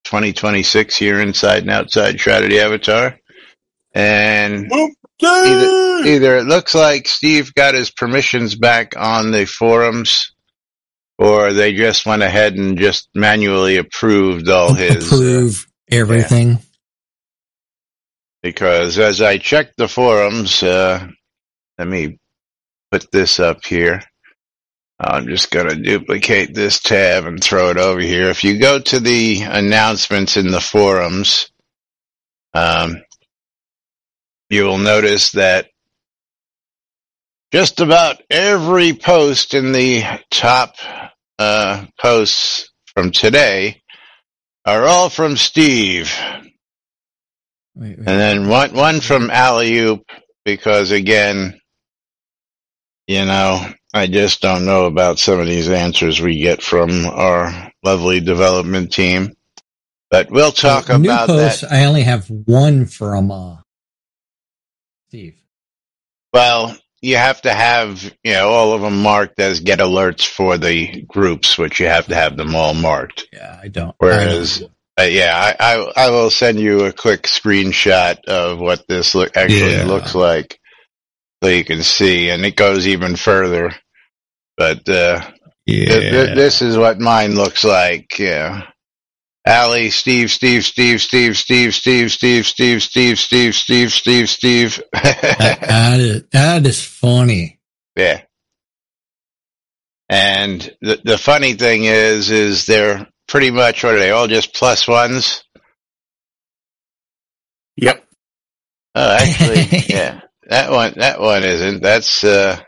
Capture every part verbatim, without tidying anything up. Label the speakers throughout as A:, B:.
A: twenty twenty-six here inside and outside Shroud of the Avatar. And either, either it looks like Steve got his permissions back on the forums, or they just went ahead and just manually approved all his...
B: Approve uh, everything. Yeah.
A: Because as I checked the forums, uh, let me put this up here. I'm just going to duplicate this tab and throw it over here. If you go to the announcements in the forums, um, you will notice that just about every post in the top uh, posts from today are all from Steve. Wait, wait. And then one, one from Alley-oop, because again, you know, I just don't know about some of these answers we get from our lovely development team. But we'll talk
B: so,
A: about
B: new posts,
A: that.
B: I only have one from uh, Steve.
A: Well, you have to have, you know, all of them marked as get alerts for the groups, which you have to have them all marked.
B: Yeah, I don't.
A: Whereas...
B: I don't.
A: Uh, yeah, I, I I will send you a quick screenshot of what this look, actually yeah. looks like, so you can see, and it goes even further. But uh, yeah. th- th- this is what mine looks like. Yeah, Allie, Steve, Steve, Steve, Steve, Steve, Steve, Steve, Steve, Steve, Steve, Steve, Steve, Steve.
B: that, that is that is funny.
A: Yeah, and the the funny thing is, is they're pretty much, what are they, all just plus ones?
C: Yep.
A: Oh, actually, yeah. That one, that one isn't. That's, uh,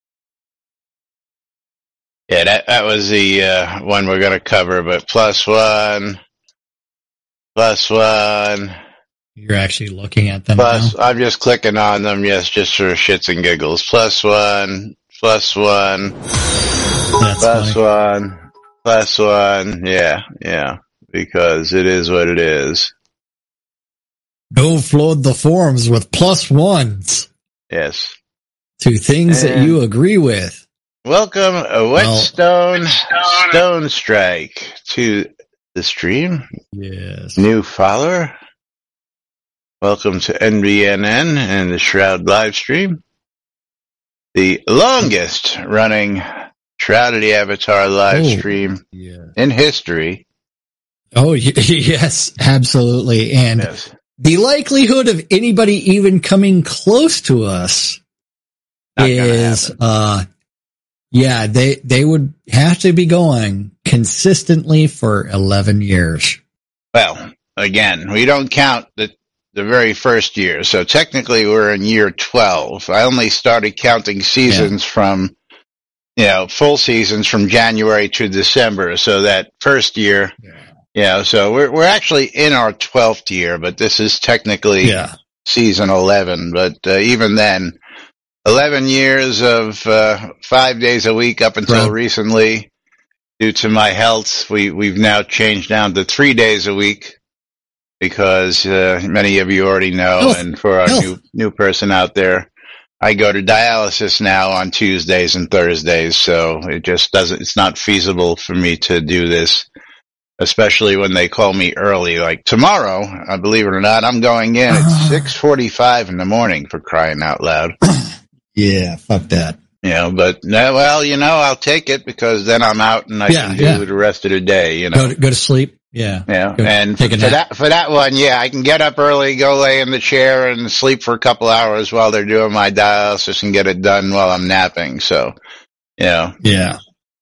A: yeah, that, that was the, uh, one we're gonna cover, but plus one, plus one.
B: You're actually looking at them
A: plus,
B: now?
A: I'm just clicking on them, yes, just for shits and giggles. Plus one, plus one,
B: That's
A: plus
B: funny.
A: one. Plus one, yeah, yeah, because it is what it is.
B: Go flood the forums with plus ones.
A: Yes.
B: To things and that you agree with.
A: Welcome, a Whetstone well, Stone Strike, to the stream.
B: Yes.
A: New follower. Welcome to N B N N and the Shroud live stream. The longest running Shroud of the Avatar live oh, stream
B: yeah.
A: in history.
B: Oh, yes, absolutely. And
A: yes.
B: the likelihood of anybody even coming close to us Not is, uh, yeah, they, they would have to be going consistently for eleven years.
A: Well, again, we don't count the, the very first year. So technically we're in year twelve. I only started counting seasons yeah. from you know, full seasons from January to December. So that first year, yeah, you know, so we're, we're actually in our twelfth year, but this is technically
B: yeah.
A: season eleven. But, uh, even then, eleven years of, uh, five days a week up until right. recently, due to my health, we, we've now changed down to three days a week because, uh, many of you already know.
B: Health.
A: And for our Health. new, new person out there, I go to dialysis now on Tuesdays and Thursdays, so it just doesn't, it's not feasible for me to do this, especially when they call me early. Like tomorrow, I believe it or not, I'm going in at six forty-five in the morning, for crying out loud.
B: Yeah, fuck that.
A: You know, but, well, you know, I'll take it because then I'm out and I
B: yeah,
A: can do
B: yeah.
A: the rest of the day, you know.
B: Go to, go to sleep. Yeah.
A: Yeah.
B: Go
A: and for, for that, for that one, yeah, I can get up early, go lay in the chair and sleep for a couple hours while they're doing my dialysis and get it done while I'm napping. So, you know.
B: Yeah.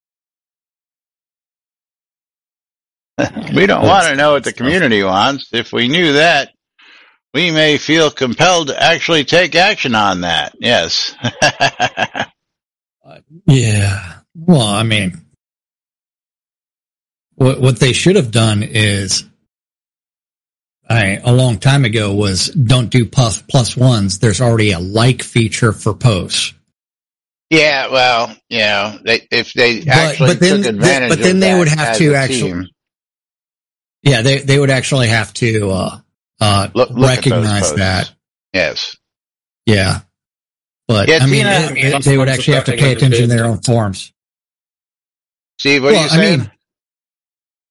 A: We don't want to know what the community wants. If we knew that, we may feel compelled to actually take action on that. Yes.
B: uh, yeah. Well, I mean, what what they should have done is, I a long time ago was don't do plus plus ones. There's already a like feature for posts.
A: Yeah, well, you know, they, if they
B: but,
A: actually
B: but then,
A: took advantage
B: but then
A: of
B: they
A: that
B: would have to actually,
A: team.
B: yeah, they they would actually have to uh, uh,
A: look, look
B: recognize that.
A: Yes.
B: Yeah. But
A: yeah,
B: I mean,
A: Tina,
B: it, it, they would actually have to pay attention to their own forms.
A: Steve, what
B: well,
A: are you saying?
B: I mean,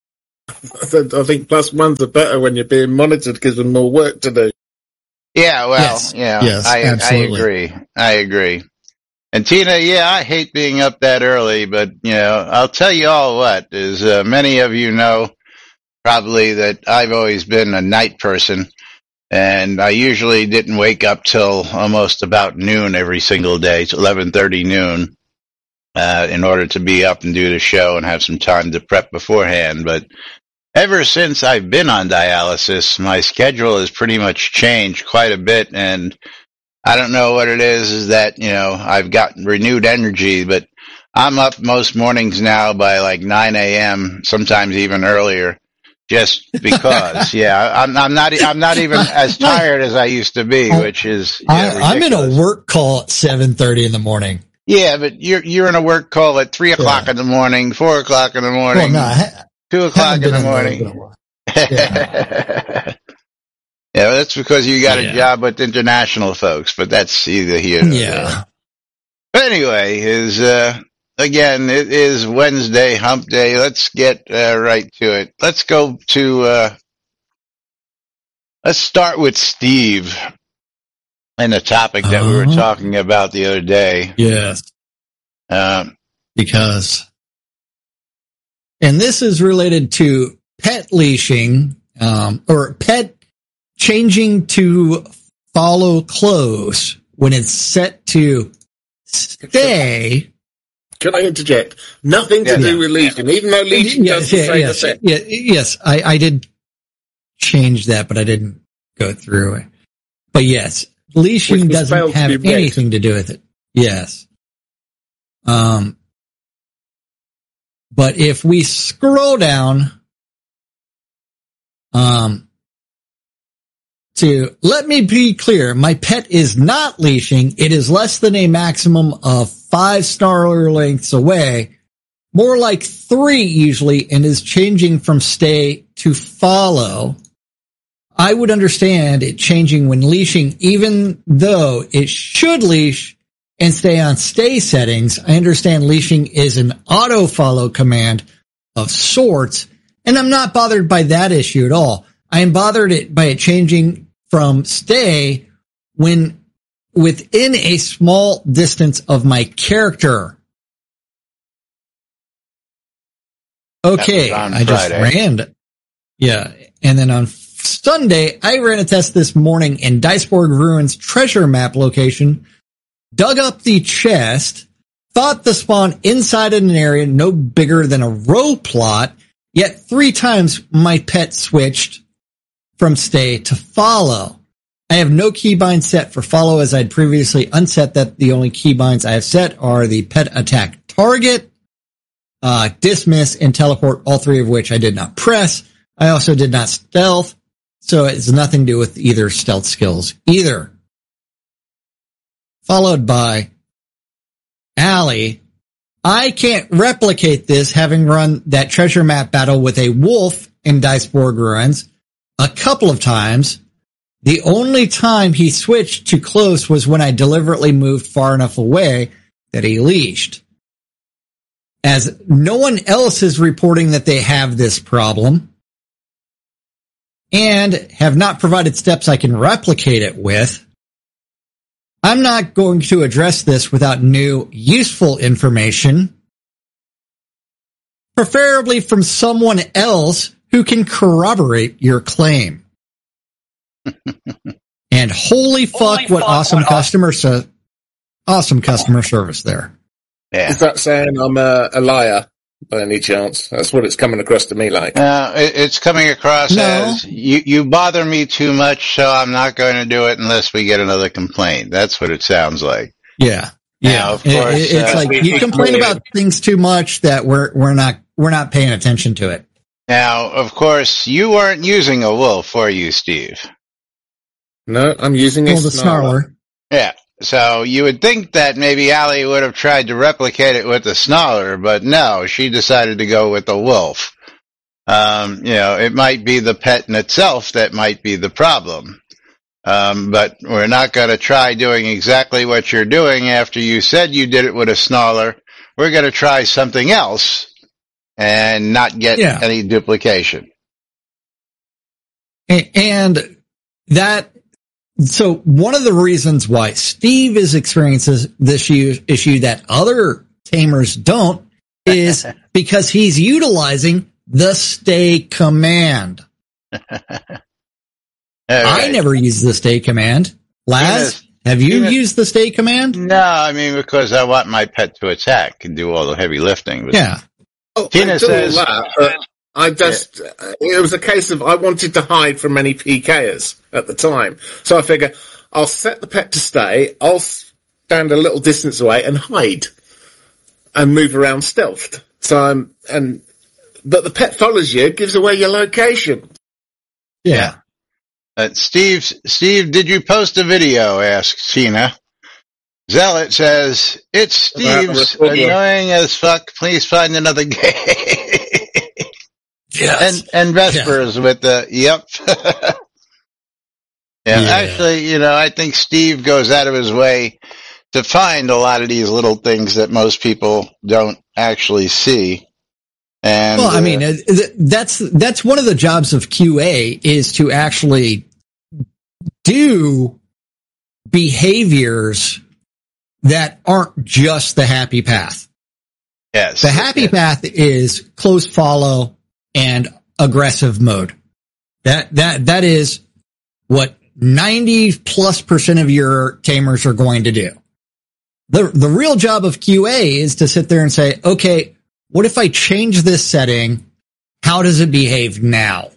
C: I think plus ones are better when you're being monitored because there's more work to do.
A: Yeah, well,
B: yes.
A: yeah,
B: yes,
A: I, I agree. I agree. And Tina, yeah, I hate being up that early, but, you know, I'll tell you all what, as uh, many of you know, probably that I've always been a night person, and I usually didn't wake up till almost about noon every single day, it's eleven thirty noon, uh, in order to be up and do the show and have some time to prep beforehand. But ever since I've been on dialysis, my schedule has pretty much changed quite a bit, and I don't know what it is, is that, you know, I've got renewed energy, but I'm up most mornings now by like nine a.m., sometimes even earlier, just because. yeah, I'm, I'm not, I'm not even as tired as I used to be, which is, yeah,
B: I, I'm in a work call at seven thirty in the morning.
A: Yeah, but you're, you're in a work call at three o'clock yeah. in the morning, four o'clock in the morning, well, no, ha- two o'clock in the morning. Yeah. Yeah, that's because you got yeah. a job with international folks, but that's either here or
B: yeah.
A: there. But anyway, is uh, again, it is Wednesday, hump day. Let's get uh, right to it. Let's go to, uh, let's start with Steve and the topic that uh-huh. we were talking about the other day.
B: Yes.
A: Um,
B: because, and this is related to pet leashing, um, or pet changing to follow close when it's set to stay.
C: Can I interject? Nothing to yeah, do yeah. with leashing, even though leashing yes, does the
B: yeah,
C: same
B: yes,
C: effect.
B: Yeah, yes, I, I did change that, but I didn't go through it. But yes, leashing doesn't have to anything to do with it. Yes. Um, but if we scroll down, um, to let me be clear, my pet is not leashing. It is less than a maximum of five snarler lengths away, more like three usually, and is changing from stay to follow. I would understand it changing when leashing, even though it should leash and stay on stay settings. I understand leashing is an auto follow command of sorts, and I'm not bothered by that issue at all. I am bothered it, by it changing from stay when within a small distance of my character. Okay, I just ran. Yeah, and then on Sunday, I ran a test this morning in Diceborg Ruins treasure map location, dug up the chest, thought the spawn inside an area no bigger than a row plot, yet three times my pet switched from stay to follow. I have no keybind set for follow, as I'd previously unset that. The only keybinds I have set are the pet attack target, uh, dismiss, and teleport, all three of which I did not press. I also did not stealth, so it's nothing to do with either stealth skills either. Followed by Allie. I can't replicate this, having run that treasure map battle with a wolf in Diceborg Ruins a couple of times. The only time he switched to close was when I deliberately moved far enough away that he leashed. As no one else is reporting that they have this problem and have not provided steps I can replicate it with, I'm not going to address this without new, useful information, preferably from someone else who can corroborate your claim. And holy fuck, holy what fuck, awesome what customer awesome. Su- awesome customer service there.
C: Yeah. Is that saying I'm a, a liar by any chance? That's what it's coming across to me like.
A: Uh, it, it's coming across no. as you, you bother me too much, so I'm not going to do it unless we get another complaint. That's what it sounds like.
B: Yeah. Yeah.
A: Now, of course,
B: it, it's uh, like you complain about things too much that we're we're not we're not paying attention to it.
A: Now, of course, you weren't using a wolf, were you, Steve?
C: No, I'm using a oh, the snarler. snarler.
A: Yeah, so you would think that maybe Allie would have tried to replicate it with the snarler, but no, she decided to go with the wolf. Um, you know, it might be the pet in itself that might be the problem. Um, but we're not going to try doing exactly what you're doing after you said you did it with a snarler. We're going to try something else. and not get
B: Yeah.
A: any duplication.
B: And that, so one of the reasons why Steve is experiencing this issue that other tamers don't is because he's utilizing the stay command.
A: Right.
B: I never use the stay command. Laz, have you
A: Tina,
B: used the stay command?
A: No, I mean, because I want my pet to attack and do all the heavy lifting. But
B: Yeah.
C: Oh,
A: Tina
C: I do
A: says,
C: all that, but I just, uh, it was a case of I wanted to hide from any P Kers at the time. So I figure I'll set the pet to stay, I'll stand a little distance away and hide and move around stealthed. So I'm, and, but the pet follows you, gives away your location.
B: Yeah.
A: Uh, Steve, Steve, did you post a video? Asks Tina. Zealot says, it's Steve's annoying as fuck. Please find another game.
B: Yes.
A: And, and Vespers yeah. with the, yep. yeah, yeah, actually, you know, I think Steve goes out of his way to find a lot of these little things that most people don't actually see. And,
B: well, I mean, uh, that's, that's one of the jobs of Q A is to actually do behaviors that aren't just the happy path.
A: Yes.
B: The happy
A: yes.
B: path is close follow and aggressive mode. That, that, that is what ninety plus percent of your tamers are going to do. The, the real job of Q A is to sit there and say, okay, what if I change this setting? How does it behave now?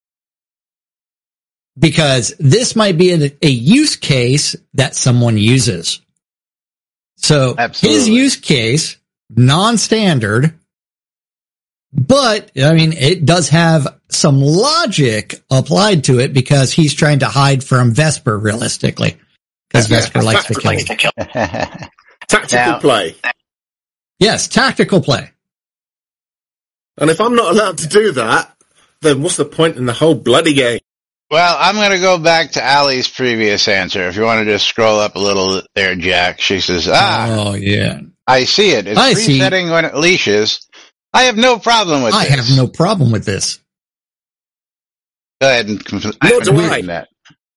B: Because this might be a, a use case that someone uses. So Absolutely. His use case, non-standard, but I mean, it does have some logic applied to it because he's trying to hide from Vesper realistically. Because yeah, Vesper likes to kill. To kill.
C: Tactical now, play.
B: Yes, tactical play.
C: And if I'm not allowed to do that, then what's the point in the whole bloody game?
A: Well, I'm going to go back to Allie's previous answer. If you want to just scroll up a little there, Jack. She says, ah,
B: oh, yeah.
A: I see it. It's
B: I
A: presetting
B: see.
A: when it leashes. I have no problem with
B: I
A: this.
B: I have no problem with this.
A: Go ahead and confirm that.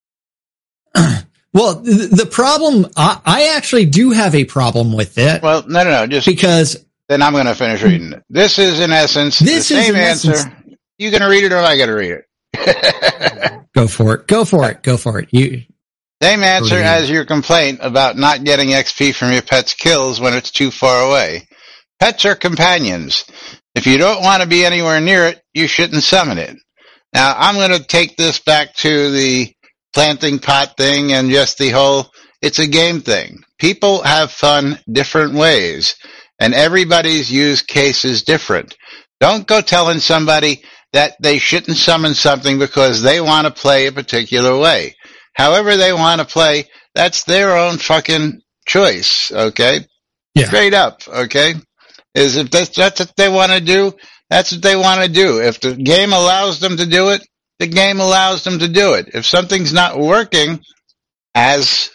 B: Well, the, the problem, I, I actually do have a problem with it.
A: Well, no, no, no. Just
B: because
A: then I'm going to finish reading it. This is, in essence,
B: this
A: the same
B: is
A: answer.
B: Essence,
A: you going to read it or am I going to read it?
B: Go for it. Go for it. Go for it. You.
A: Same answer as your complaint about not getting X P from your pet's kills when it's too far away. Pets are companions. If you don't want to be anywhere near it, you shouldn't summon it. Now, I'm going to take this back to the planting pot thing and just the whole, it's a game thing. People have fun different ways, and everybody's use case is different. Don't go telling somebody that they shouldn't summon something because they want to play a particular way. However they want to play, that's their own fucking choice, okay?
B: Yeah.
A: Straight up, okay? Is if that's, that's what they want to do, that's what they want to do. If the game allows them to do it, the game allows them to do it. If something's not working as,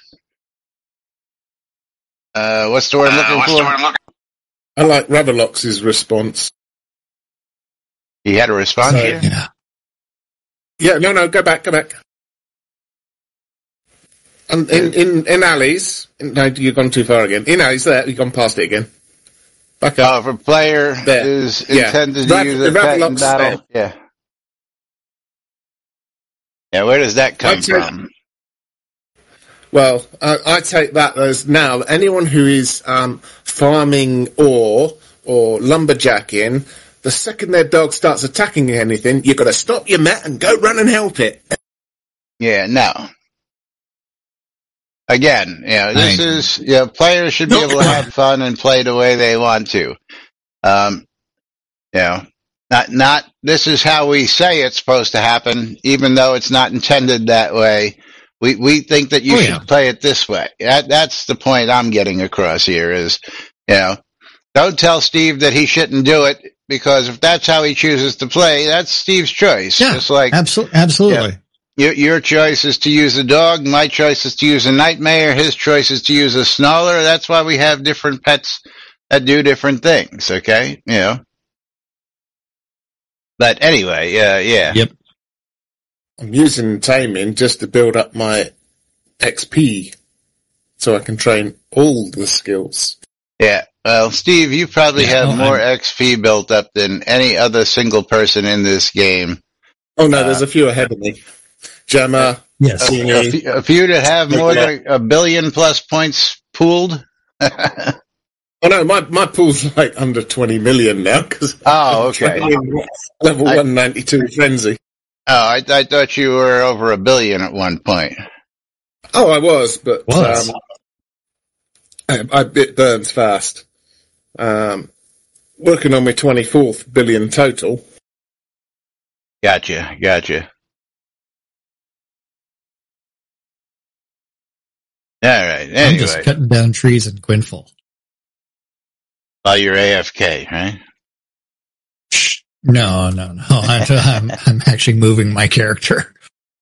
A: uh, what's the word I'm looking uh, for? I'm looking-
C: I like Ravelox's response.
A: He had a response
C: so,
A: here?
B: Yeah.
C: Yeah, no, no, go back, go back. And in, in, in Ali's, no, you've gone too far again. In Ali's there, you've gone past it again. Back up.
A: Oh, if a player
C: there.
A: is
C: yeah.
A: intended to
C: Rav-
A: use a pet in battle. Yeah. Yeah, where does that come take, from?
C: Well, uh, I take that as now, anyone who is um, farming ore or lumberjacking, the second their dog starts attacking anything, you've got to stop your met and go run and help it.
A: Yeah, no. Again, yeah, this I, is, you know, players should be able to have fun and play the way they want to. Um, you know, not, not, this is how we say it's supposed to happen, even though it's not intended that way. We, we think that you oh, should yeah. play it this way. That, that's the point I'm getting across here is, you know, don't tell Steve that he shouldn't do it, because if that's how he chooses to play, that's Steve's choice.
B: Yeah,
A: Just like,
B: absolutely. Absolutely.
A: Yeah, your, your choice is to use a dog. My choice is to use a nightmare. His choice is to use a snarler. That's why we have different pets that do different things. Okay. You know, But anyway, uh, yeah.
B: Yep.
C: I'm using taming just to build up my X P so I can train all the skills.
A: Yeah. Well, Steve, you probably yeah, have oh, more I'm... X P built up than any other single person in this game.
C: Oh, no, uh, there's a few ahead of me. Gemma.
B: Yes.
A: A, a, few, a few that have more than a billion plus points pooled.
C: Oh, no, my, my pool's like under twenty million now. Cause
A: oh, okay.
C: Level I, one ninety-two Frenzy.
A: Oh, I, I thought you were over a billion at one point.
C: Oh, I was, but was. Um, I, I, it burns fast. Um, working on my twenty-fourth billion total.
A: Gotcha, gotcha. All right, anyway.
B: I'm just cutting down trees in Quinfall.
A: While you're A F K, right?
B: No, no, no. I'm, I'm, I'm actually moving my character.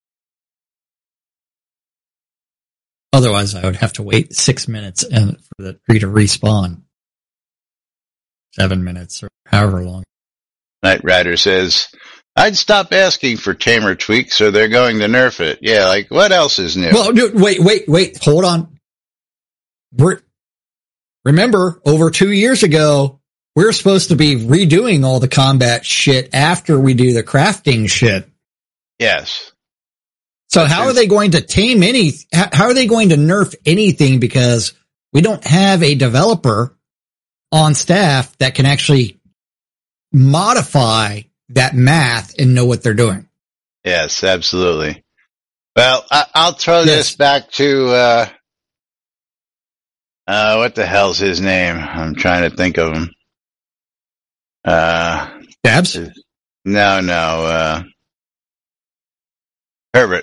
B: Otherwise, I would have to wait six minutes and for the tree to respawn. Seven minutes or however long.
A: Knight Rider says, I'd stop asking for tamer tweaks or they're going to nerf it. Yeah, like, what else is new?
B: Well, dude, wait, wait, wait, hold on. We're, remember, over two years ago, we we're supposed to be redoing all the combat shit after we do the crafting shit.
A: Yes.
B: So how are they going to tame any, how are they going to nerf anything because we don't have a developer on staff that can actually modify that math and know what they're doing?
A: Yes, absolutely. Well, I, I'll throw yes. this back to, uh, uh, what the hell's his name? I'm trying to think of him. Uh,
B: Dabs?
A: No, no, uh, Herbert.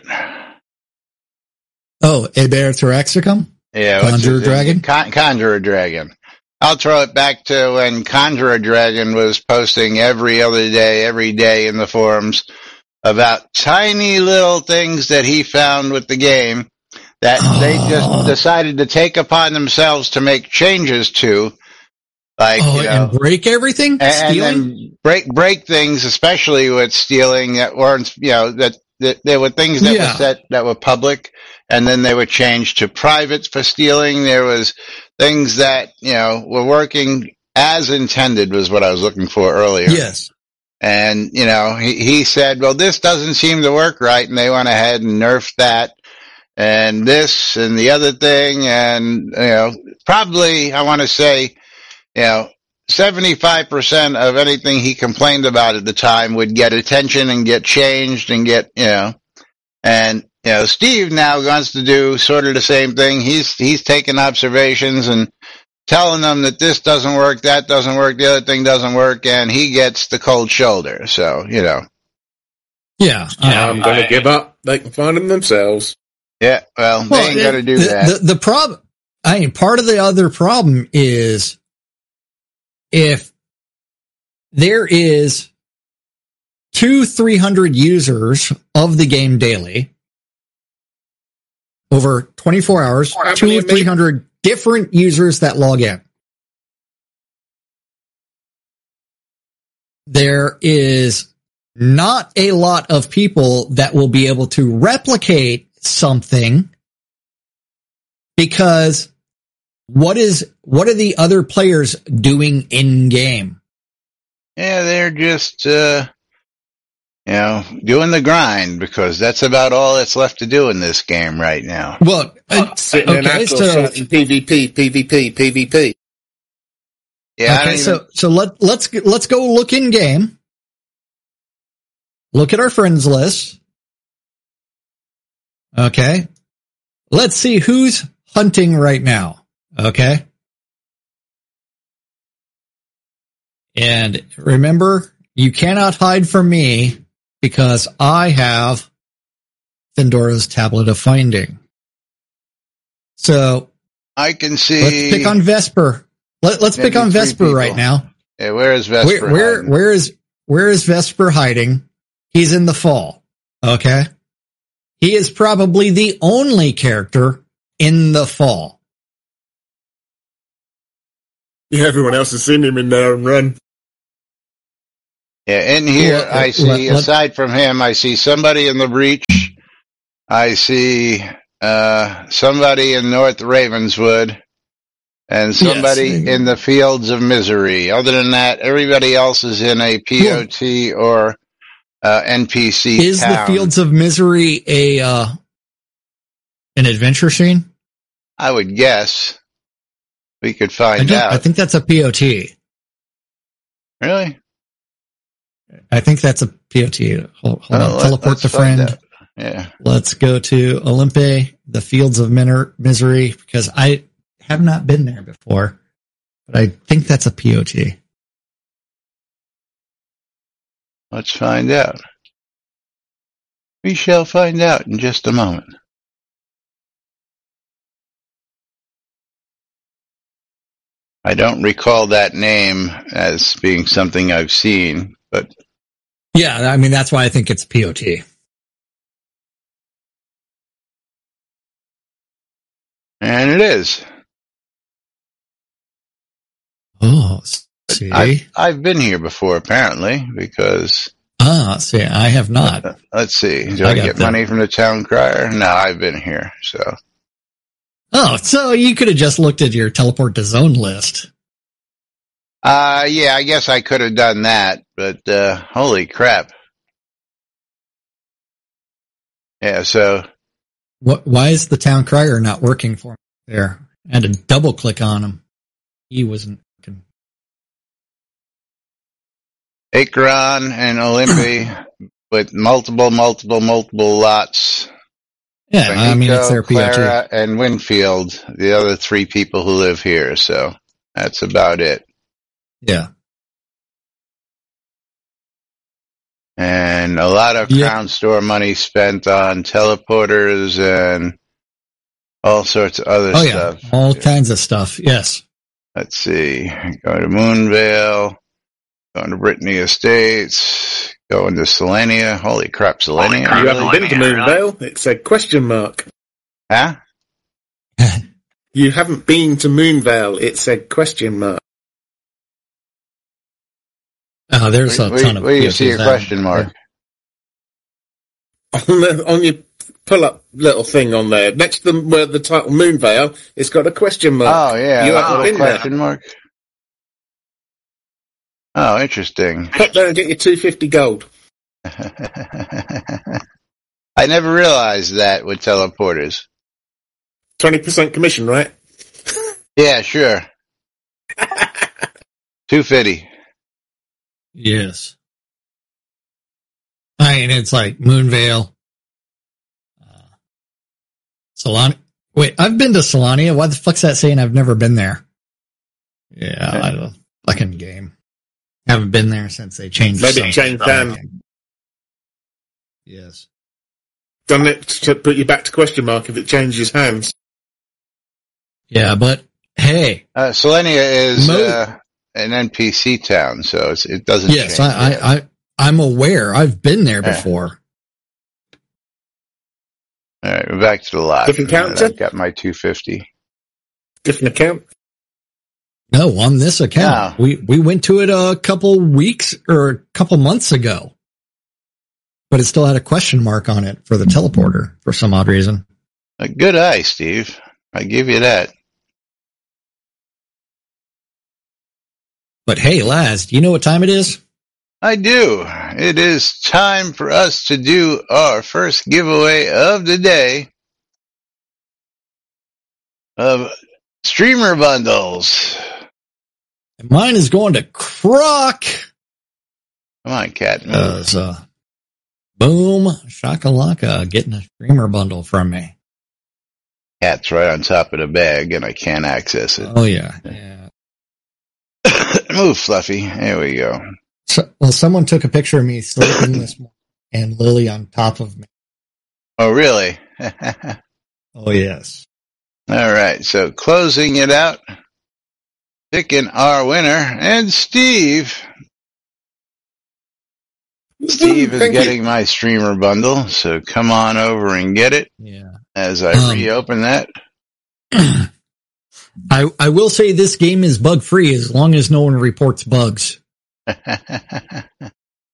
B: Oh, Eber Theraxicum?
A: Yeah.
B: Conjurer Dragon?
A: Con- Conjurer Dragon. I'll throw it back to when Conjurer Dragon was posting every other day, every day in the forums about tiny little things that he found with the game that oh. they just decided to take upon themselves to make changes to. Like,
B: oh,
A: you know,
B: and break everything?
A: And,
B: stealing?
A: and then break, break things, especially with stealing that weren't, you know, that, that there were things that yeah. were set that were public and then they were changed to private for stealing. There was things that, you know, were working as intended was what I was looking for earlier.
B: Yes.
A: And, you know, he, he said, well, this doesn't seem to work right. And they went ahead and nerfed that and this and the other thing. And, you know, probably I want to say, you know, seventy-five percent of anything he complained about at the time would get attention and get changed and get, you know, and, you know, Steve now wants to do sort of the same thing. He's, he's taking observations and telling them that this doesn't work, that doesn't work, the other thing doesn't work, and he gets the cold shoulder. So, you know.
B: Yeah.
C: yeah I'm going to give up. They can find them themselves.
A: Yeah, well, well they ain't going to do
B: the,
A: that.
B: The, the problem, I mean, part of the other problem is if there is two, three hundred users of the game daily over twenty-four hours, two or three hundred different users that log in. There is not a lot of people that will be able to replicate something because what is, what are the other players doing in game?
A: Yeah, they're just, uh, you know, doing the grind because that's about all that's left to do in this game right now.
B: Well, uh,
C: sitting okay, in actual so, PvP, PvP, PvP.
A: Yeah.
B: Okay, so even... so let let's let's go look in game. Look at our friends list. Okay, let's see who's hunting right now. Okay, and remember, you cannot hide from me. Because I have Thandora's Tablet of Finding. So
A: I can see.
B: Let's pick on Vesper. Let, let's pick on Vesper people. Right now.
A: Yeah, where is Vesper?
B: Where, where, where is where is Vesper hiding? He's in the fall. Okay. He is probably the only character in the fall.
C: Yeah, everyone else has seen him in there and run.
A: Yeah, in here,
B: Well,
A: I see,
B: what-
A: aside from him, I see somebody in the Breach. I see uh, somebody in North Ravenswood. And somebody
B: Yes.
A: in the Fields of Misery. Other than that, everybody else is in a P O T or uh, N P C
B: Is
A: town.
B: the Fields of Misery a uh, an adventure scene?
A: I would guess. We could
B: I,
A: find
B: don't-
A: out.
B: I think that's a P O T.
A: Really?
B: I think that's a P O T. Hold, hold
A: Oh,
B: on.
A: let-
B: Teleport
A: let's
B: the
A: find
B: friend.
A: out. Yeah.
B: Let's go to Olympe, the Fields of Miner- Misery, because I have not been there before, but I think that's a P O T.
A: Let's find out. We shall find out in just a moment. I don't recall that name as being something I've seen, but
B: Yeah, I mean, that's why I think it's P O T.
A: and it is.
B: Oh, see.
A: I've, I've been here before, apparently, because
B: Ah, see, I have not.
A: uh, let's see. Do
B: I
A: I,
B: got
A: get
B: that.
A: money from the town crier? No, I've been here. So
B: Oh, so you could have just looked at your teleport to zone list.
A: Uh, yeah, I guess I could have done that, but, uh, holy crap. Yeah, so,
B: What? Why is the town crier not working for me there? I had to double click on him. He wasn't working.
A: Akron and Olympi with multiple, multiple, multiple lots.
B: Yeah, I mean, it's their P O T.
A: Clara, and Winfield, the other three people who live here, so that's about it.
B: Yeah.
A: And a lot of
B: Yeah.
A: Crown Store money spent on teleporters and all sorts of other
B: Oh, yeah.
A: stuff.
B: All kinds of stuff. Yes.
A: Let's see. Going to Moonvale, going to Brittany Estates, going to Selenia. Holy crap, Selenia.
C: You
A: Really?
C: haven't been to Moonvale? It said question mark.
A: Huh?
C: You haven't been to Moonvale? It said question mark.
B: Oh, there's a
A: Where,
B: ton of
A: where you
B: P O Ts
A: see your
B: out
A: question mark?
C: On, the, on your pull-up little thing on there, next to the, where the title Moonvale, it's got a question mark.
A: Oh, yeah.
C: You
A: that
C: haven't
A: little
C: been
A: question
C: there.
A: mark. Oh, interesting.
C: Pop there and get your two hundred fifty gold.
A: I never realized that with teleporters.
C: twenty percent commission, right?
A: Yeah, sure. two fifty.
B: Yes. I mean, it's like Moonvale. Uh, Solania. Wait, I've been to Solania. Why the fuck's that saying I've never been there? Yeah, I don't fucking game. Haven't been there since they changed
C: Maybe
B: something.
C: it changed hands.
B: Yes.
C: Done it to put you back to question mark if it changes hands.
B: Yeah, but hey.
A: Uh, Selenia is
B: Mo-
A: uh, an N P C town, so it's, it doesn't
B: Yes,
A: change.
B: I,
A: yet.
B: I, I, I'm aware. I've been there
A: Yeah.
B: before.
A: All right, we're back to the lot.
C: Different character?
A: I've got my two fifty.
C: Different account.
B: No, on this account.
A: No.
B: We, we went to it a couple weeks or a couple months ago. But it still had a question mark on it for the teleporter for some odd reason.
A: A good eye, Steve. I give you that.
B: But hey, Laz, do you know what time it is?
A: I do. It is time for us to do our first giveaway of the day of streamer bundles.
B: And mine is going to Croc.
A: Come on, cat. move.
B: Cause, uh, boom, shakalaka, getting a streamer bundle from me.
A: Cat's right on top of the bag, and I can't access it.
B: Oh yeah, yeah.
A: Move, Fluffy. There we go.
B: So, well, someone took a picture of me sleeping this morning and Lily on top of me.
A: Oh, really?
B: Oh yes.
A: All right, so closing it out, picking our winner, and Steve. Steve is
C: Thank
A: getting
C: you.
A: my streamer bundle, so come on over and get it
B: Yeah.
A: as I
B: Um,
A: reopen that.
B: I, I will say this game is bug free as long as no one reports bugs.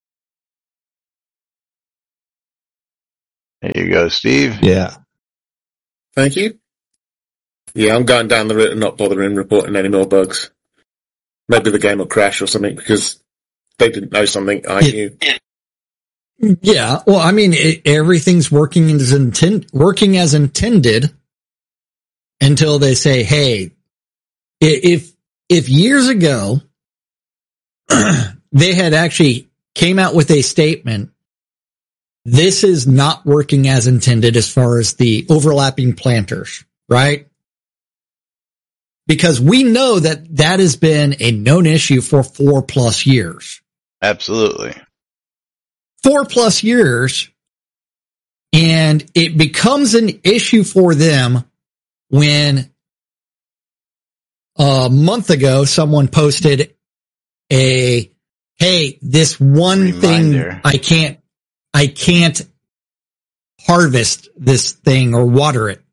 A: There you go, Steve.
B: Yeah.
C: Thank you. Yeah, I'm going down the route and not bothering reporting any more bugs. Maybe the game will crash or something because they didn't know something I
B: it,
C: knew.
B: Yeah, well, I mean, it, everything's working as intent, working as intended until they say, "Hey, if if years ago they had actually came out with a statement, this is not working as intended as far as the overlapping planters, right?" Because we know that that has been a known issue for four plus years.
A: Absolutely.
B: Four plus years. And it becomes an issue for them when a month ago someone posted a, hey, this one
A: Reminder.
B: thing I can't, I can't harvest this thing or water it.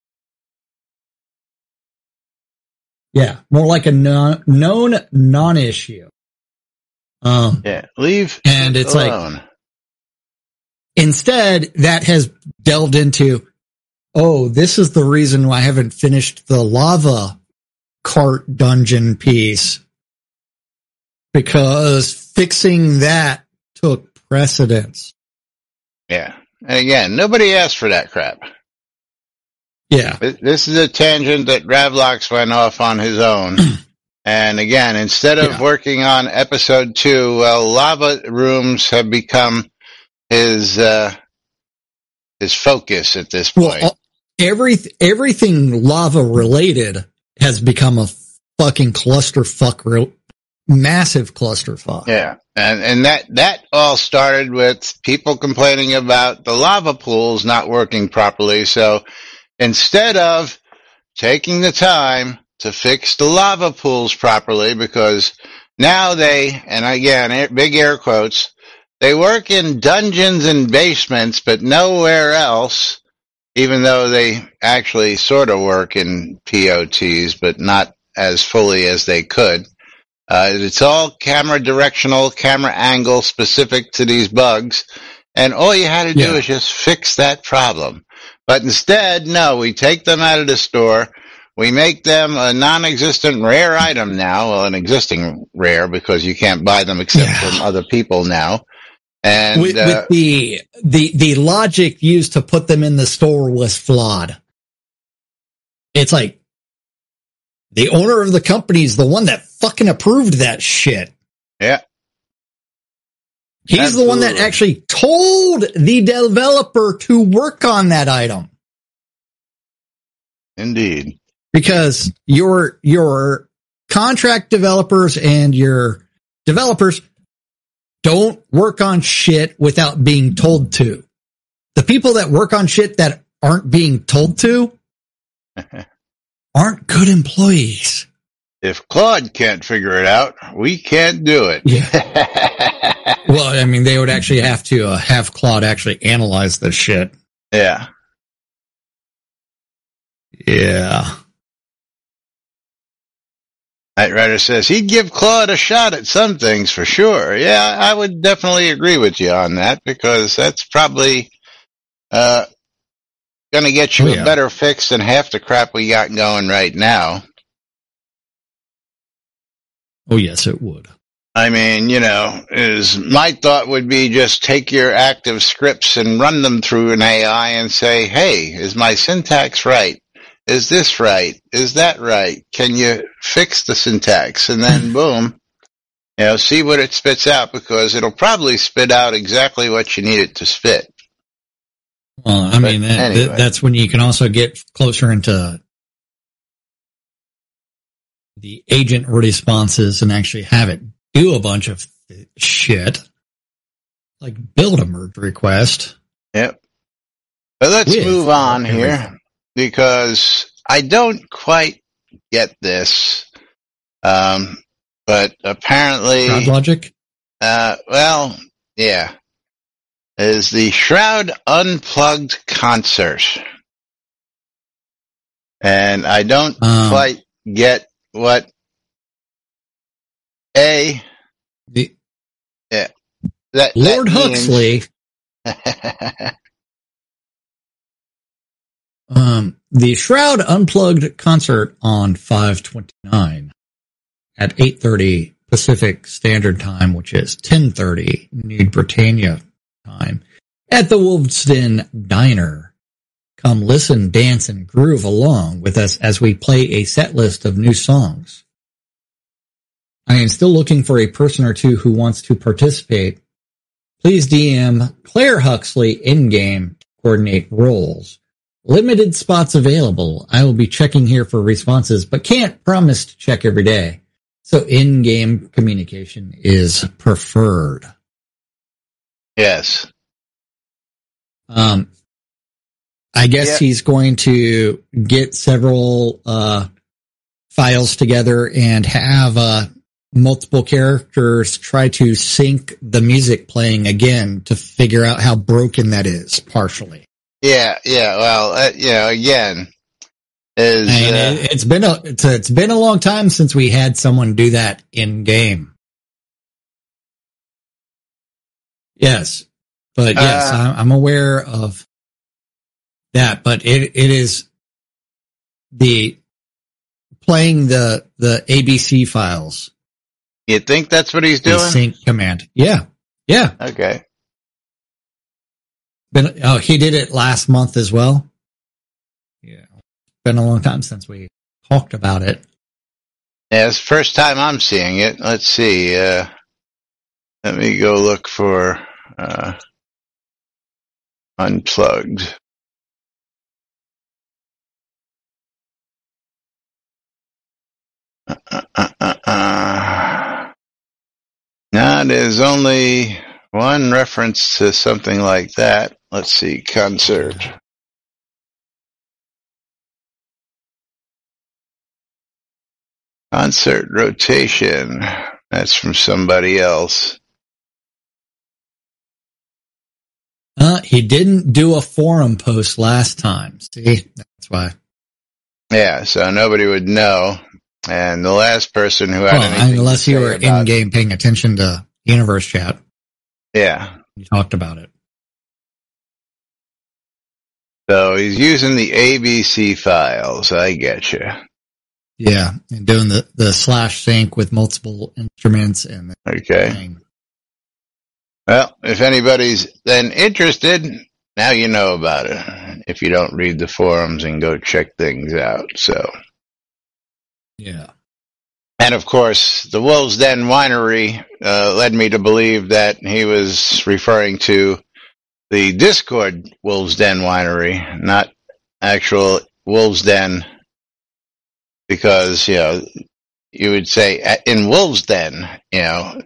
B: Yeah, more like a non, known non-issue. Um,
A: yeah, leave
B: and it's
A: alone.
B: like, instead, that has delved into, oh, this is the reason why I haven't finished the lava cart dungeon piece. Because fixing that took precedence.
A: Yeah. And again, nobody asked for that crap.
B: Yeah.
A: This is a tangent that Ravlox went off on his own. And again, instead of
B: Yeah.
A: working on episode two, well, lava rooms have become his, uh, his focus at this point.
B: Well, every, everything lava related has become a fucking clusterfuck, real, massive clusterfuck.
A: Yeah. And, and that, that all started with people complaining about the lava pools not working properly. So, instead of taking the time to fix the lava pools properly, because now they, and again, big air quotes, they work in dungeons and basements, but nowhere else, even though they actually sort of work in P O Ts, but not as fully as they could. Uh, it's all camera directional, camera angle specific to these bugs, and all you had to do
B: Yeah.
A: is just fix that problem. But instead, no, we take them out of the store. We make them a non-existent rare item now. Well, an existing rare because you can't buy them except
B: Yeah.
A: from other people now. And
B: with,
A: uh,
B: with the, the, the logic used to put them in the store was flawed. It's like, the owner of the company is the one that fucking approved that shit.
A: yeah,
B: He's
A: Absolutely.
B: the one that actually told the developer to work on that item.
A: indeed.
B: Because your, your contract developers and your developers don't work on shit without being told to. The people that work on shit that aren't being told to aren't good employees.
A: If Claude can't figure it out, we can't do it.
B: Yeah. Well, I mean, they would actually have to uh, have Claude actually analyze this shit.
A: Yeah.
B: Yeah.
A: Knight Rider says he'd give Claude a shot at some things for sure. Yeah, I would definitely agree with you on that because that's probably uh going to get you
B: Oh, yeah.
A: a better fix than half the crap we got going right now.
B: Oh, yes, it would.
A: I mean, you know, is my thought would be just take your active scripts and run them through an A I and say, hey, is my syntax right? Is this right? Is that right? Can you fix the syntax? And then boom, you know, see what it spits out because it'll probably spit out exactly what you need it to spit.
B: Well, I
A: But
B: mean, that,
A: anyway.
B: that, that's when you can also get closer into the agent responses and actually have it do a bunch of shit. Like build a merge request.
A: Yep. But let's
B: With
A: move on
B: everything.
A: here because I don't quite get this. Um, but apparently,
B: Crowd logic?
A: uh, well, yeah, is the Shroud Unplugged concert. And I don't
B: Um,
A: quite get what A,
B: The,
A: that,
B: Lord
A: that means.
B: Huxley Um, the Shroud Unplugged concert on five twenty-nine at eight thirty Pacific Standard Time, which is ten thirty New Britannia time, at the Wolves Den Diner. Come listen, dance, and groove along with us as we play a set list of new songs. I am still looking for a person or two who wants to participate. Please D M Claire Huxley in-game to coordinate roles. Limited spots available. I will be checking here for responses, but can't promise to check every day. So in-game communication is preferred.
A: Yes.
B: Um, I guess
A: yeah.
B: he's going to get several uh, files together and have uh, multiple characters try to sync the music playing again to figure out how broken that is, partially.
A: Yeah, yeah. Well, uh, you know, again, is
B: I mean,
A: uh,
B: it, it's been a it's, a it's been a long time since we had someone do that in game. Yes, but yes,
A: uh,
B: I'm, I'm aware of that. But it it is the playing the the A B C files.
A: You think that's what he's doing?
B: The sync command. Yeah, yeah.
A: Okay.
B: Been, oh, he did it last month as well. Yeah. Been a long time since we talked about it.
A: Yeah, it's the first time I'm seeing it. Let's see. Uh, let me go look for uh, Unplugged. Uh, uh, uh, uh. Now, there's only one reference to something like that. Let's see, concert. Concert rotation. That's from somebody else.
B: Uh, he didn't do a forum post last time. See, that's why.
A: Yeah, so nobody would know. And the last person who had
B: well,
A: anything
B: unless
A: to
B: you
A: say
B: were
A: about,
B: in game paying attention to Universe Chat.
A: Yeah.
B: You talked about it.
A: So he's using the A B C files. I get you.
B: Yeah, and doing the, the slash sync with multiple instruments and
A: okay.
B: Playing.
A: Well, if anybody's then interested, now you know about it. If you don't read the forums and go check things out. So.
B: Yeah.
A: And of course, the Wolves Den Winery uh, led me to believe that he was referring to the Discord Wolves Den Winery, not actual Wolves Den, because, you know, you would say in Wolves Den, you know,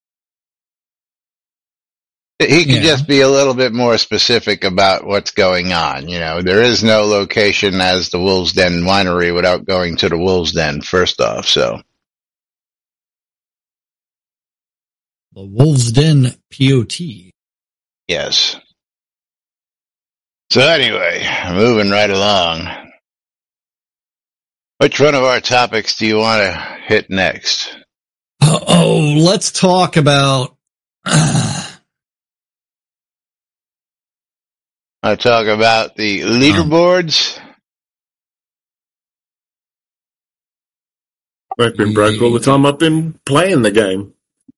A: he could yeah. just be a little bit more specific about what's going on. You know, there is no location as the Wolves Den Winery without going to the Wolves Den first off, so.
B: The Wolves Den P O T.
A: Yes. So anyway, moving right along. Which one of our topics do you want to hit next?
B: Oh, oh let's talk about... Uh,
A: I talk about the leaderboards.
C: I've been broke all the time I've been playing the game.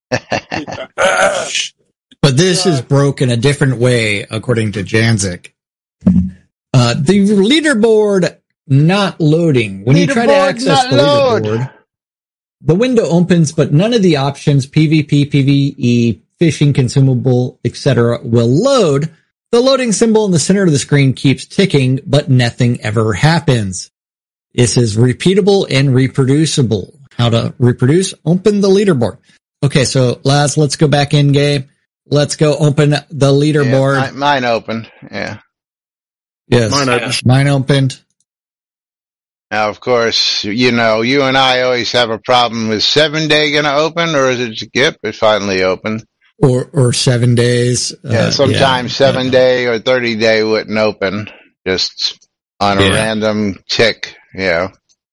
B: But this is broken a different way, according to Janzik. Uh, the leaderboard not loading. When you try to access the leaderboard, the window opens, but none of the options, PvP, PvE, fishing, consumable, et cetera, will load. The loading symbol in the center of the screen keeps ticking, but nothing ever happens. This is repeatable and reproducible. How to reproduce? Open the leaderboard. Okay, so Laz, let's go back in game. Let's go open the leaderboard.
A: Yeah, mine opened, yeah.
B: Yes,
C: mine opened.
B: Mine opened.
A: Now, of course, you know, you and I always have a problem. Is seven day going to open, or is it skip? It finally opened.
B: Or or seven days.
A: Yeah,
B: uh,
A: sometimes yeah, seven yeah. day or thirty day wouldn't open, just on a yeah. random tick, you know.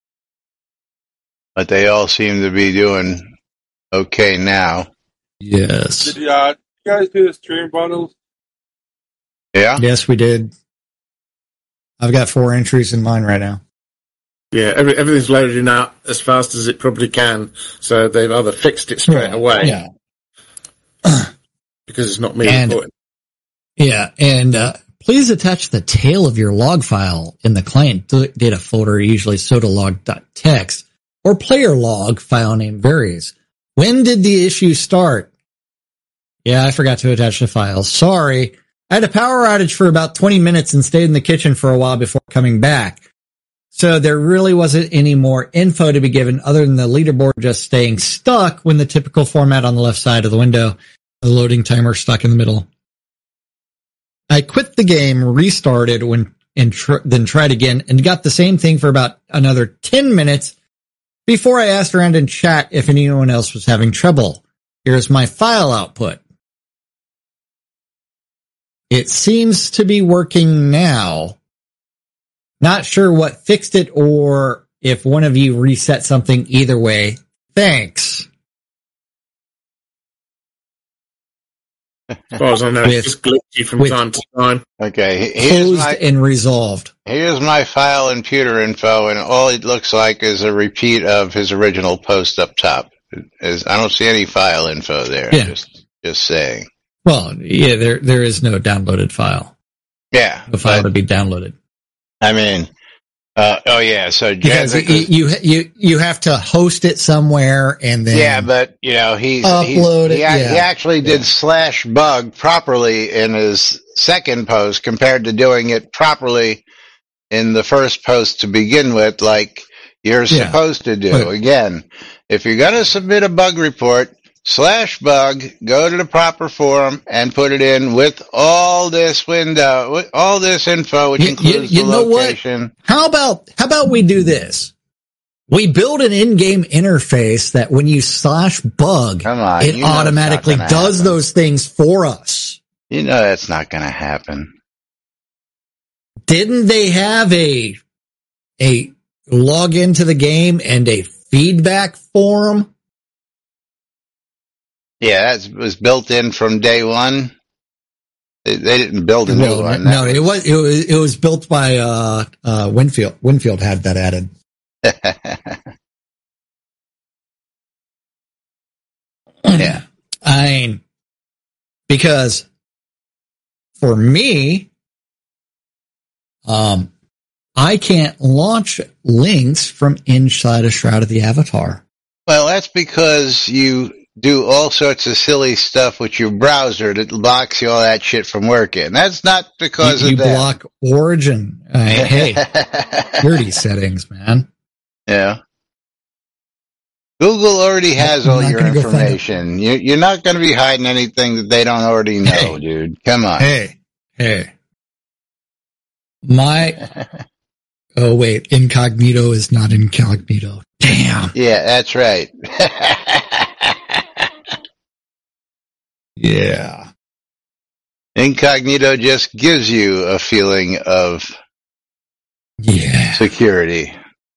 A: But they all seem to be doing okay now.
B: Yes.
D: Did uh, you guys do the stream bundles?
A: Yeah.
B: Yes, we did. I've got four entries in mine right now.
C: Yeah, every, everything's loading up as fast as it probably can, so they've either fixed it straight
B: yeah.
C: away.
B: Yeah.
C: Because it's not me
B: and,
C: reporting.
B: Yeah, and uh, please attach the tail of your log file in the client data folder, usually sodalog.txt, or player log file name varies. When did the issue start? Yeah, I forgot to attach the files. Sorry. I had a power outage for about twenty minutes and stayed in the kitchen for a while before coming back. So there really wasn't any more info to be given other than the leaderboard just staying stuck when the typical format on the left side of the window, the loading timer stuck in the middle. I quit the game, restarted when, and tr- then tried again and got the same thing for about another ten minutes before I asked around in chat if anyone else was having trouble. Here's my file output. It seems to be working now. Not sure what fixed it or if one of you reset something. Either way, thanks.
C: As far as I know, with, it's just glitchy from time to time.
A: Okay, here's
B: closed
A: my,
B: and resolved.
A: Here's my file and pewter info, and all it looks like is a repeat of his original post up top. Is I don't see any file info there.
B: Yeah.
A: Just, just saying.
B: Well, yeah, there there is no downloaded file.
A: Yeah,
B: the file
A: but,
B: to be downloaded.
A: I mean, uh, oh yeah, so
B: because you, you you you have to host it somewhere and then
A: yeah, but you know he's
B: upload
A: he's,
B: it.
A: He,
B: yeah.
A: he actually did
B: yeah.
A: slash bug properly in his second post compared to doing it properly in the first post to begin with, like you're yeah. supposed to do. But, again, if you're going to submit a bug report, slash bug, go to the proper forum and put it in with all this window, with all this info, which
B: you,
A: includes
B: you, you
A: the
B: know
A: location.
B: What? How about, how about we do this? We build an in-game interface that when you slash bug,
A: on,
B: it automatically does happen. Those things for us.
A: You know that's not going to happen.
B: Didn't they have a, a log into the game and a feedback forum?
A: Yeah, that was built in from day one. They, they didn't build a
B: well,
A: new one.
B: No, it was, it was it was built by uh, uh, Winfield. Winfield had that added. Yeah, I mean, because for me, um, I can't launch links from inside a Shroud of the Avatar.
A: Well, that's because you do all sorts of silly stuff with your browser that blocks you all that shit from working. That's not because
B: you, you
A: of that.
B: You block Origin. Uh, hey, security settings, man.
A: Yeah. Google already has all your information. You, you're not going to be hiding anything that they don't already know, hey, dude. Come on.
B: Hey, hey. My... Oh, wait. Incognito is not incognito. Damn.
A: Yeah, that's right.
B: Yeah.
A: Incognito just gives you a feeling of
B: yeah.
A: security.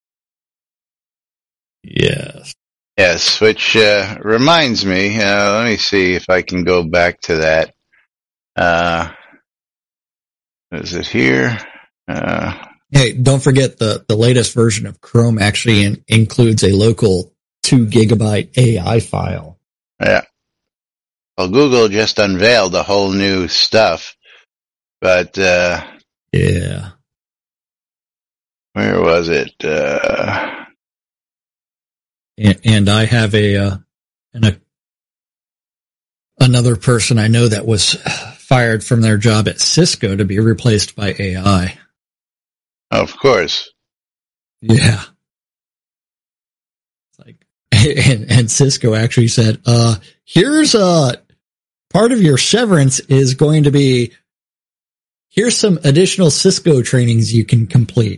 B: Yes.
A: Yes, which uh, reminds me, uh, let me see if I can go back to that. Uh, is it here? Uh,
B: hey, don't forget the, the latest version of Chrome actually in, includes a local two gigabyte A I file.
A: Yeah. Well, Google just unveiled a whole new stuff, but, uh,
B: yeah.
A: Where was it? Uh,
B: and, and I have a, uh, and a, another person I know that was fired from their job at Cisco to be replaced by A I.
A: Of course.
B: Yeah. Like, and, and Cisco actually said, uh, here's, uh, part of your severance is going to be, here's some additional Cisco trainings you can complete.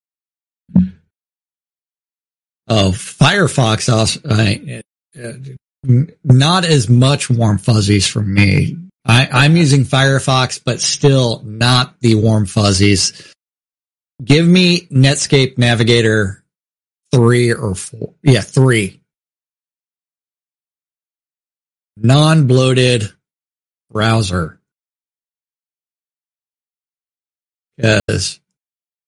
B: Oh, Firefox also, uh, uh, not as much warm fuzzies from me. I, I'm using Firefox, but still not the warm fuzzies. Give me Netscape Navigator three or four. Yeah, three. Non-bloated browser. Because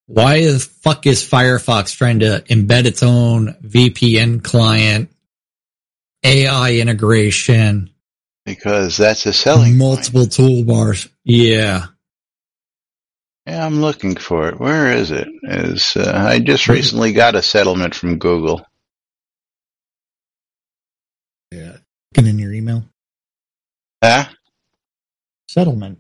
B: why the fuck is Firefox trying to embed its own V P N client, A I integration?
A: Because that's a selling
B: multiple
A: point.
B: toolbars. Yeah.
A: Yeah, I'm looking for it. Where is it? Is uh, I just recently got a settlement from Google.
B: Yeah. Looking in your email.
A: Huh?
B: Settlement.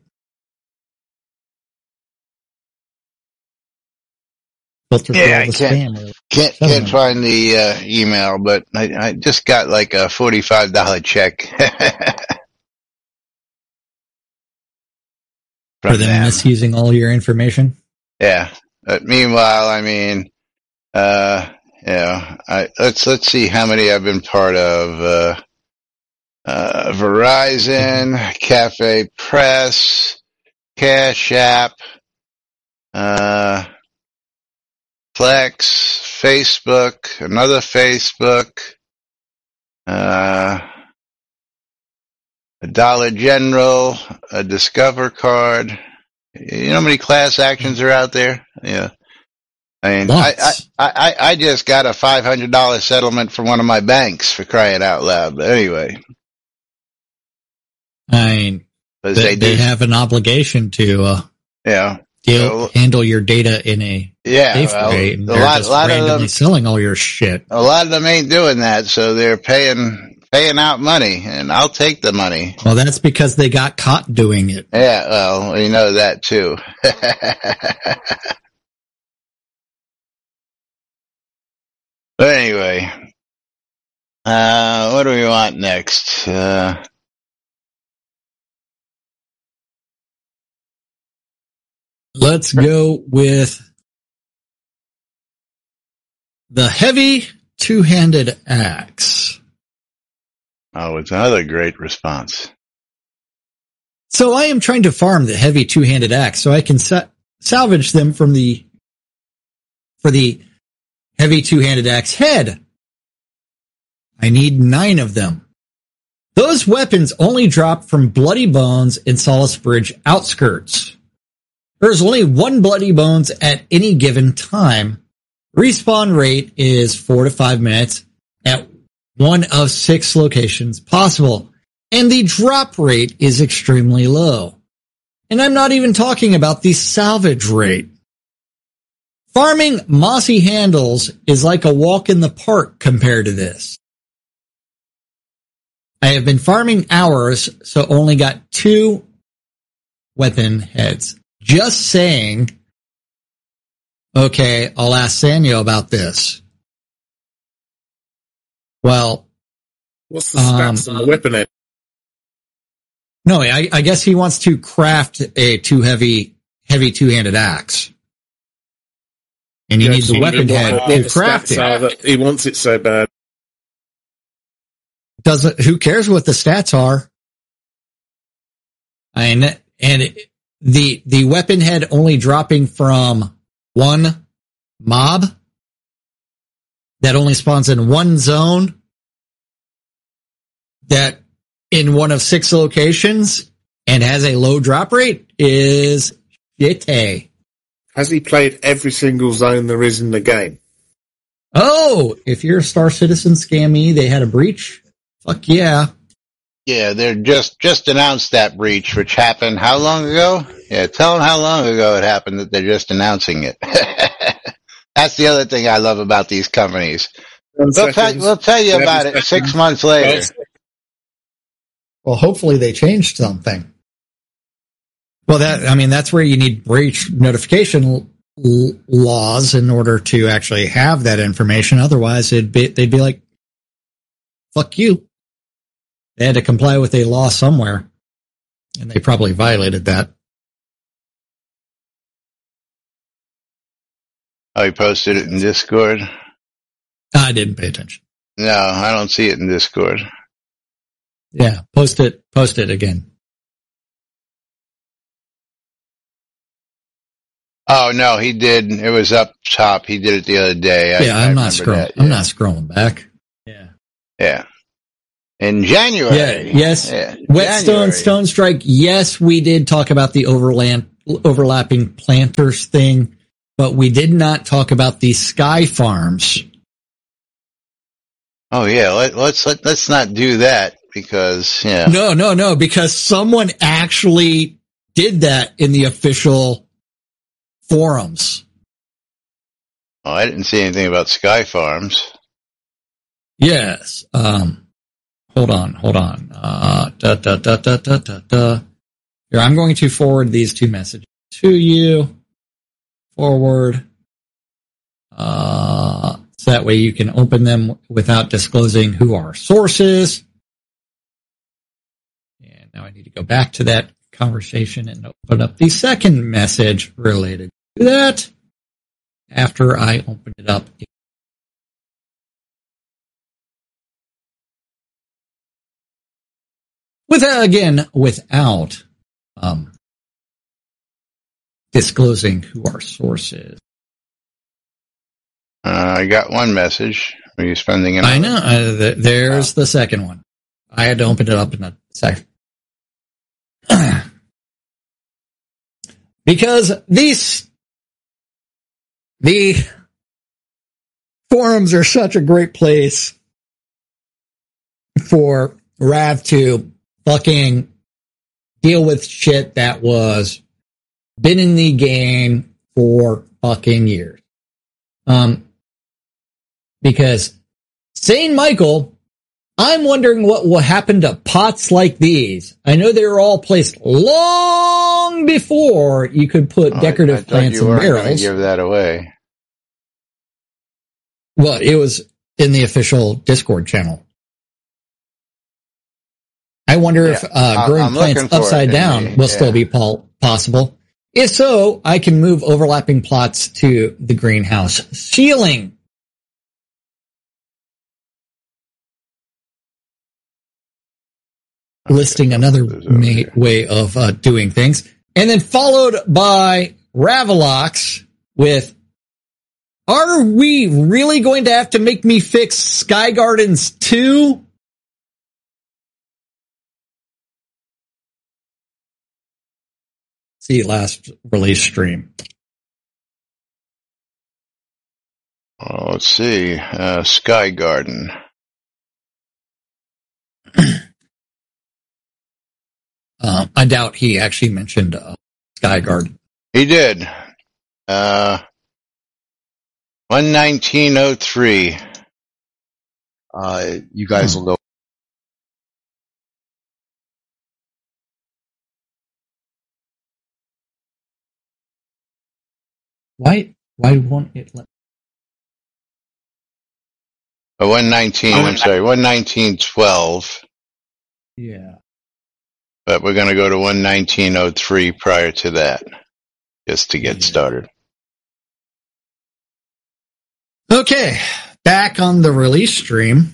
B: Filter
A: yeah,
B: for all
A: I
B: the
A: can't,
B: spam.
A: can't, can't find the uh, email, but I, I just got like a forty-five dollars check.
B: For them, them misusing all your information?
A: Yeah. But meanwhile, I mean, uh, you know, I, let's, let's see how many I've been part of. Uh, uh, Verizon, mm-hmm. Cafe Press, Cash App, uh, Plex, Facebook, another Facebook, uh, a Dollar General, a Discover card. You know how many class actions are out there? Yeah. I mean, I, I, I, I just got a five hundred dollars settlement from one of my banks, for crying out loud. But anyway.
B: I mean, they, they, they have an obligation to, uh,
A: yeah.
B: Deal, so, handle your data in a
A: yeah,
B: safe
A: well,
B: way, and
A: a
B: they're
A: lot,
B: just
A: lot
B: randomly
A: of them,
B: selling all your shit.
A: A lot of them ain't doing that, so they're paying paying out money, and I'll take the money.
B: Well, that's because they got caught doing it.
A: Yeah, well, we know that too. But anyway, uh, what do we want next? Uh,
B: Let's go with the heavy two-handed axe.
A: Oh, it's another great response.
B: So I am trying to farm the heavy two-handed axe so I can sa- salvage them from the for the heavy two-handed axe head. I need nine of them. Those weapons only drop from Bloody Bones in Solace Bridge outskirts. There's only one Bloody Bones at any given time. Respawn rate is four to five minutes at one of six locations possible. And the drop rate is extremely low. And I'm not even talking about the salvage rate. Farming mossy handles is like a walk in the park compared to this. I have been farming hours, so only got two weapon heads. Just saying, okay, I'll ask Sanyo about this. Well,
C: what's the stats um, on the weapon head?
B: No, I, I guess he wants to craft a two heavy, heavy two-handed axe. And you yeah, need the weapon head to the craft it.
C: He wants it so bad.
B: Doesn't, who cares what the stats are? I mean, and it, The the weapon head only dropping from one mob that only spawns in one zone that in one of six locations and has a low drop rate is shitty.
C: Has he played every single zone there is in the game?
B: Oh, if you're a Star Citizen scammie, they had a breach? Fuck yeah.
A: Yeah, they're just, just announced that breach, which happened how long ago? Yeah, tell them how long ago it happened that they're just announcing it. That's the other thing I love about these companies. We'll tell, we'll tell you about it six months later.
B: Well, hopefully they changed something. Well, that, I mean, that's where you need breach notification l- laws in order to actually have that information. Otherwise, it'd be, they'd be like, fuck you. They had to comply with a law somewhere, and they probably violated that.
A: Oh, he posted it in Discord?
B: I didn't pay attention.
A: No, I don't see it in Discord.
B: Yeah, post it, post it again.
A: Oh, no, he did. It was up top. He did it the other day. I,
B: yeah, I'm I not scrolling. That, yeah. I'm not scrolling back. Yeah.
A: Yeah. In January.
B: Yeah, yes. Yeah, Whetstone, Stone Strike. Yes, we did talk about the overland, overlapping planters thing. but we did not talk about the Sky Farms.
A: Oh yeah, let, let's let, let's not do that because yeah.
B: No, no, no, because someone actually did that in the official forums.
A: Oh, I didn't see anything about Sky Farms.
B: Yes. Um, hold on, hold on. Uh, da, da, da, da, da, da, da. Here, I'm going to forward these two messages to you. Forward. Uh, so that way you can open them without disclosing who our source is. And now I need to go back to that conversation and open up the second message related to that after I open it up. With, again, without um, disclosing who our source is.
A: Uh, I got one message. Are you spending another?
B: I know. Uh, th- there's oh. the second one. I had to open it up in a second. Because these, the forums are such a great place for Rav to fucking deal with shit that was been in the game for fucking years. Um, because Saint Michael, I'm wondering what will happen to pots like these. I know they were all placed long before you could put oh, decorative I, I plants in barrels.
A: Give that away.
B: Well, it was in the official Discord channel. I wonder yeah, if uh, growing I'm plants upside down the, will yeah. still be po- possible. If so, I can move overlapping plots to the greenhouse ceiling. Listing another may, way of uh, doing things. And then followed by Ravalox with, are we really going to have to make me fix Sky Gardens two? See last release stream.
A: Oh, let's see. Uh, Sky Garden.
B: Uh, I doubt he actually mentioned uh, Sky Garden.
A: He did. Uh, one nineteen oh three.
D: Uh, you guys hmm. will know.
B: Why, why won't it let?
A: Oh, one nineteen, oh, I'm sorry, one nineteen twelve.
B: Yeah.
A: But we're going to go to one nineteen oh three prior to that, just to get yeah. started.
B: Okay, back on the release stream.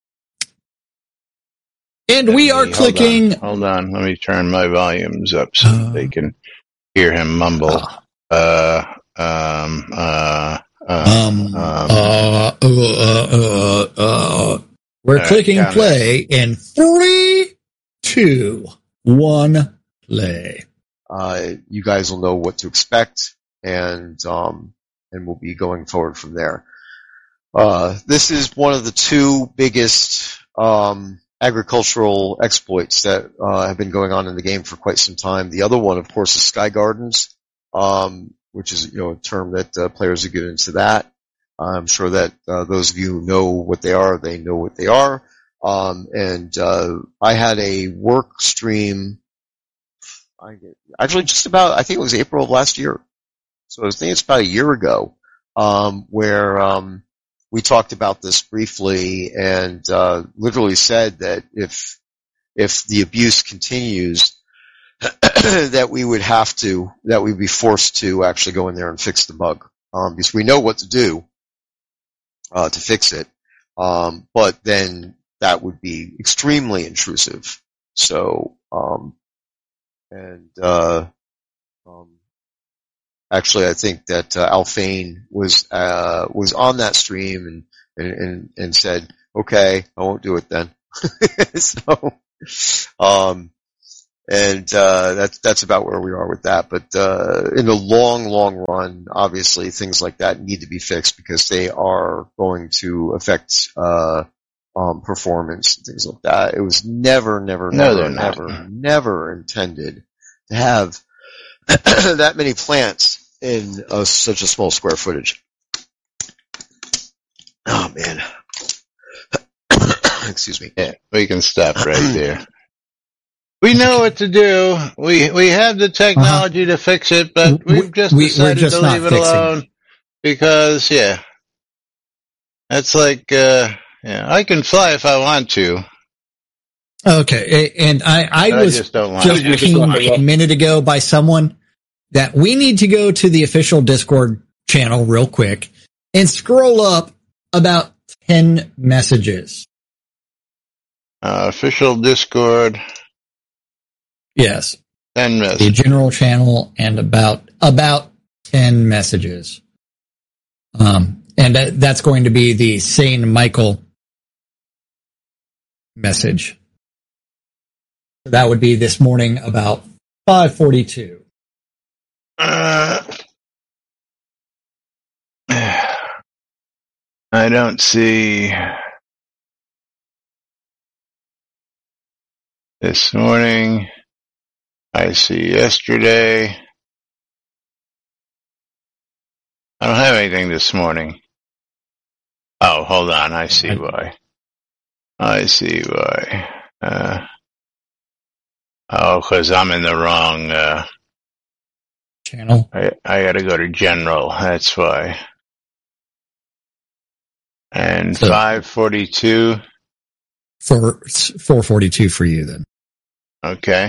B: And we are
A: hold
B: clicking...
A: On, hold on, let me turn my volumes up so uh, they can hear him mumble. Uh, uh um, uh, uh,
B: um, um, uh, uh, uh, uh, we're uh, clicking play it. in three, two, one, play.
D: Uh, you guys will know what to expect, and um, and we'll be going forward from there. Uh, this is one of the two biggest um, agricultural exploits that uh, have been going on in the game for quite some time. The other one, of course, is Sky Gardens, um, which is you know a term that uh, players are given to that. I'm sure that uh, those of you who know what they are, they know what they are. Um, and uh, I had a work stream, I, actually just about, I think it was April of last year. So I think it's about a year ago, um, where um, we talked about this briefly and uh, literally said that if if the abuse continues, that we would have to, that we'd be forced to actually go in there and fix the bug, um, because we know what to do uh, to fix it, um, but then that would be extremely intrusive. So, um, and, uh, um, actually I think that, uh, Alphane was, uh, was on that stream and, and, and said, okay, I won't do it then. So, um, And, uh, that's, that's about where we are with that. But, uh, in the long, long run, obviously things like that need to be fixed because they are going to affect, uh, um, performance and things like that. It was never, never,
A: No,
D: never,
A: they're not.
D: never, never intended to have that many plants in a, such a small square footage. Oh man. Excuse me.
A: Yeah, we can stop right there. We know what to do. We we have the technology uh-huh. to fix it, but we've just we, decided just to leave it alone it. because, yeah, that's like, uh, yeah, I can fly if I want to.
B: Okay, and I, I was
A: I just, don't want
B: just pinged a minute ago by someone that we need to go to the official Discord channel real quick and scroll up about ten messages.
A: Uh, official Discord.
B: Yes.
A: ten messages.
B: The general channel and about, about ten messages. Um, and that, that's going to be the Saint Michael message. That would be this morning about five forty-two.
A: Uh, I don't see this morning. I see yesterday. I don't have anything this morning. Oh, hold on. I see why. I see why. Uh, oh, cause I'm in the wrong, uh,
B: channel.
A: I, I gotta go to general. That's why. And so, five forty-two.
B: For four forty-two for you then.
A: Okay.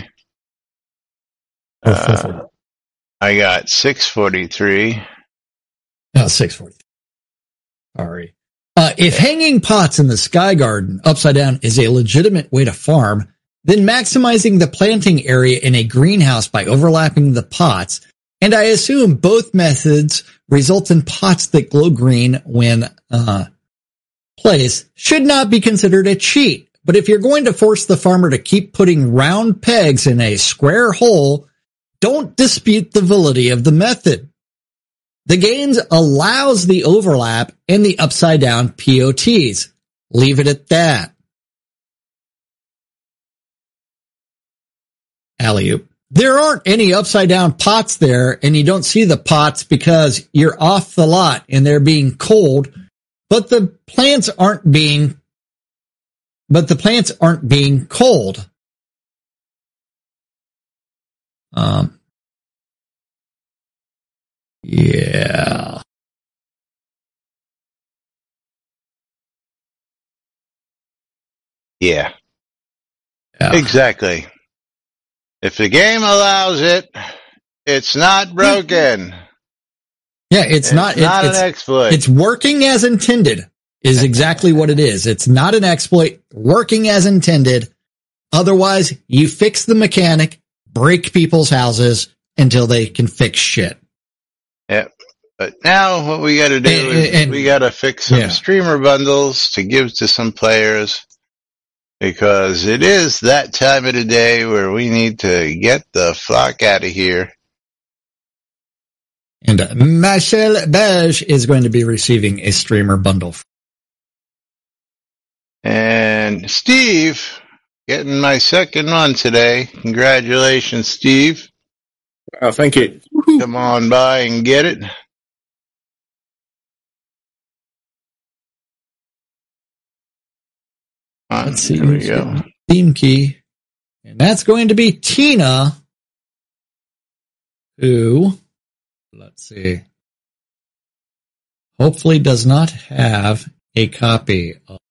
A: Uh, I got six forty-three.
B: Oh, six forty-three. Sorry. Uh, if hanging pots in the sky garden upside down is a legitimate way to farm, then maximizing the planting area in a greenhouse by overlapping the pots, and I assume both methods result in pots that glow green when uh, placed, should not be considered a cheat. But if you're going to force the farmer to keep putting round pegs in a square hole, don't dispute the validity of the method. The gains allows the overlap and the upside down P O Ts. Leave it at that. Alley-oop. There aren't any upside down pots there, and you don't see the pots because you're off the lot and they're being cold, but the plants aren't being, but the plants aren't being cold. Um, yeah.
A: Yeah.
B: Yeah.
A: Exactly. If the game allows it, it's not broken.
B: Yeah, it's,
A: it's
B: not,
A: not
B: it, it's,
A: an exploit.
B: It's working as intended is exactly what it is. It's not an exploit, working as intended. Otherwise, you fix the mechanic, break people's houses until they can fix shit.
A: Yep. But now what we gotta do
B: and,
A: is
B: and,
A: we gotta fix some
B: yeah.
A: streamer bundles to give to some players. Because it is that time of the day where we need to get the flock out of here.
B: And uh, Michel Beige is going to be receiving a streamer bundle.
A: And Steve, getting my second one today. Congratulations, Steve.
C: Oh, thank you.
A: Come on by and get it.
B: Let's see. Here we go. Theme key. And that's going to be Tina, who, let's see, hopefully does not have a copy of